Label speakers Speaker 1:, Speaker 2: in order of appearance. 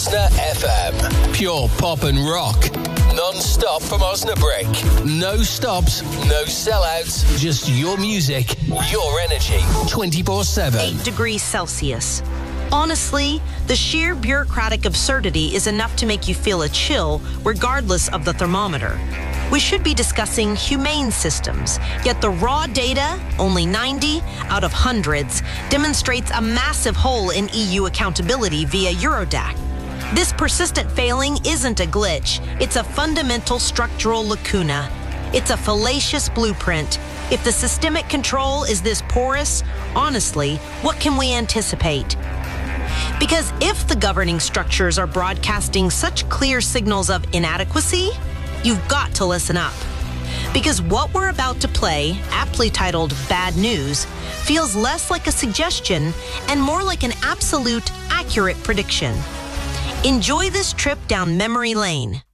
Speaker 1: FM. Pure pop and rock. Non-stop from Osnabrück. No stops, no sellouts. Just your music, your energy. 24/7.
Speaker 2: 8 degrees Celsius. Honestly, the sheer bureaucratic absurdity is enough to make you feel a chill regardless of the thermometer. We should be discussing humane systems, yet the raw data, only 90 out of hundreds, demonstrates a massive hole in EU accountability via Eurodac. This persistent failing isn't a glitch, it's a fundamental structural lacuna. It's a fallacious blueprint. If the systemic control is this porous, honestly, what can we anticipate? Because if the governing structures are broadcasting such clear signals of inadequacy, you've got to listen up. Because what we're about to play, aptly titled Bad News, feels less like a suggestion and more like an absolute, accurate prediction. Enjoy this trip down memory lane.